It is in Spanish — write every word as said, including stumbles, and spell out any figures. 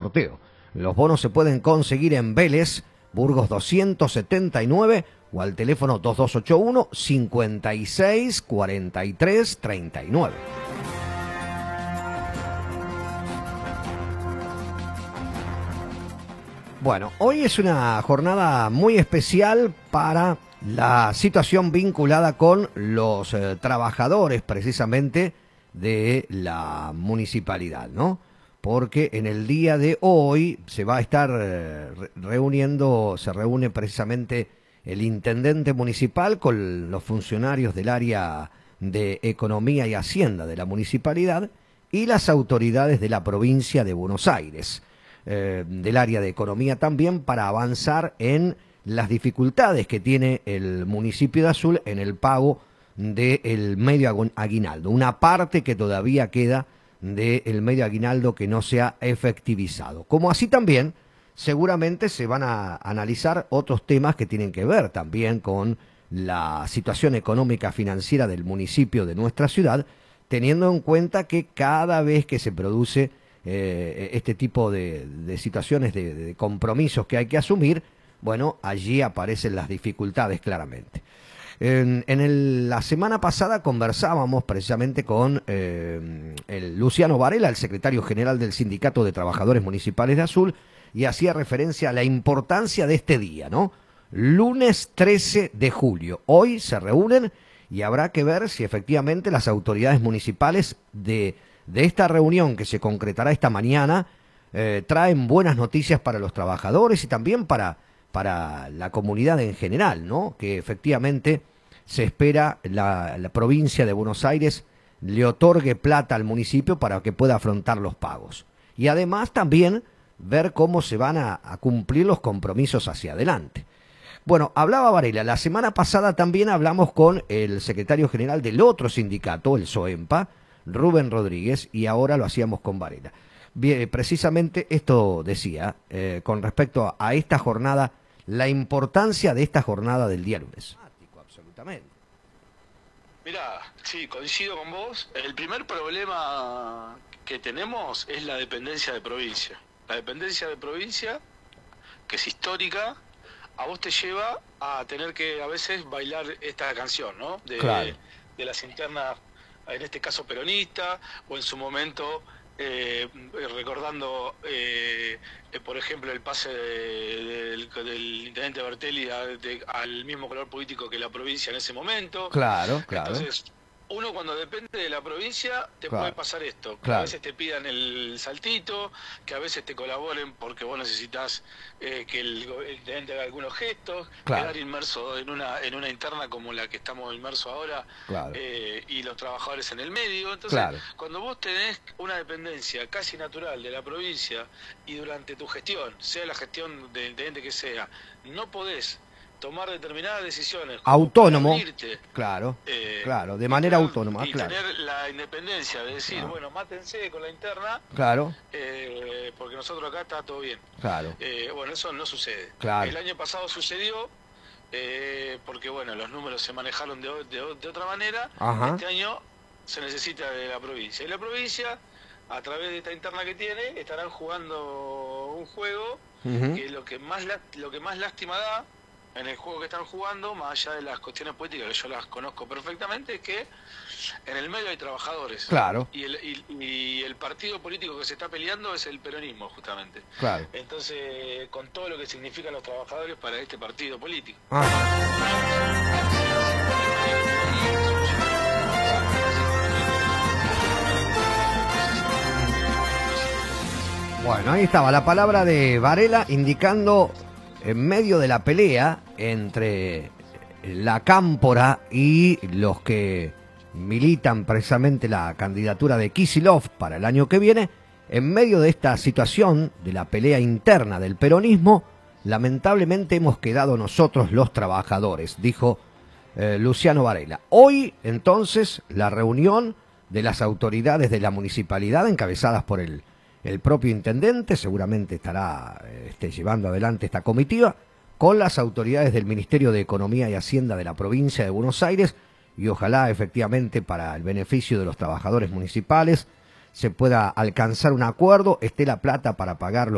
sorteo. Los bonos se pueden conseguir en Vélez, Burgos doscientos setenta y nueve o al teléfono dos dos ocho uno, cinco seis cuatro tres tres nueve. Bueno, hoy es una jornada muy especial para la situación vinculada con los eh, trabajadores precisamente de la municipalidad, ¿no? Porque en el día de hoy se va a estar eh, reuniendo, se reúne precisamente el intendente municipal con los funcionarios del área de Economía y Hacienda de la municipalidad y las autoridades de la provincia de Buenos Aires, eh, del área de Economía también, para avanzar en las dificultades que tiene el municipio de Azul en el pago del medio aguinaldo, una parte que todavía queda del medio aguinaldo que no se ha efectivizado. Como así también seguramente se van a analizar otros temas que tienen que ver también con la situación económica financiera del municipio de nuestra ciudad, teniendo en cuenta que cada vez que se produce eh, este tipo de, de situaciones, de, de compromisos que hay que asumir, bueno, allí aparecen las dificultades claramente. En, en el, la semana pasada conversábamos precisamente con eh, el Luciano Varela, el secretario general del Sindicato de Trabajadores Municipales de Azul, y hacía referencia a la importancia de este día, ¿no? Lunes trece de julio. Hoy se reúnen y habrá que ver si efectivamente las autoridades municipales de, de esta reunión que se concretará esta mañana eh, traen buenas noticias para los trabajadores y también para, para la comunidad en general, ¿no? Que efectivamente se espera la, la provincia de Buenos Aires le otorgue plata al municipio para que pueda afrontar los pagos. Y además también ver cómo se van a, a cumplir los compromisos hacia adelante. Bueno, hablaba Varela, la semana pasada también hablamos con el secretario general del otro sindicato, el SOEMPA, Rubén Rodríguez, y ahora lo hacíamos con Varela. Bien, precisamente esto decía, eh, con respecto a, a esta jornada, la importancia de esta jornada del día lunes. Absolutamente. Mirá, sí, coincido con vos. El primer problema que tenemos es la dependencia de provincia. La dependencia de provincia, que es histórica, a vos te lleva a tener que a veces bailar esta canción, ¿no? De, claro. de las internas, en este caso peronista, o en su momento eh, recordando, eh, eh, por ejemplo, el pase de, del, del intendente Bertelli a, de, al mismo color político que la provincia en ese momento. Claro, claro. Entonces, uno cuando depende de la provincia te claro. puede pasar esto, que claro. a veces te pidan el saltito, que a veces te colaboren porque vos necesitas eh, que el, el intendente haga algunos gestos, claro. quedar inmerso en una en una interna como la que estamos inmersos ahora, claro. eh, y los trabajadores en el medio. Entonces, claro. cuando vos tenés una dependencia casi natural de la provincia y durante tu gestión, sea la gestión del intendente que sea, no podés tomar determinadas decisiones autónomo, abrirte, claro, eh, claro, de manera y, autónoma, y claro. tener la independencia de decir, claro. bueno, mátense con la interna, claro, eh, porque nosotros acá está todo bien. Claro. Eh, bueno, eso no sucede. Claro. El año pasado sucedió, eh, porque bueno, los números se manejaron de, de, de otra manera. Ajá. Este año se necesita de la provincia. Y la provincia, a través de esta interna que tiene, estarán jugando un juego uh-huh. que lo que más lo que más lástima da en el juego que están jugando, más allá de las cuestiones políticas que yo las conozco perfectamente, es que en el medio hay trabajadores. Claro. Y el, y, y el partido político que se está peleando es el peronismo, justamente. Claro. Entonces, con todo lo que significan los trabajadores para este partido político. Ah. Bueno, ahí estaba la palabra de Varela indicando, en medio de la pelea entre la Cámpora y los que militan precisamente la candidatura de Kicillof para el año que viene, en medio de esta situación de la pelea interna del peronismo, lamentablemente hemos quedado nosotros los trabajadores, dijo eh, Luciano Varela. Hoy, entonces, la reunión de las autoridades de la municipalidad, encabezadas por el El propio intendente, seguramente estará este, llevando adelante esta comitiva, con las autoridades del Ministerio de Economía y Hacienda de la provincia de Buenos Aires, y ojalá efectivamente para el beneficio de los trabajadores municipales se pueda alcanzar un acuerdo, esté la plata para pagarlo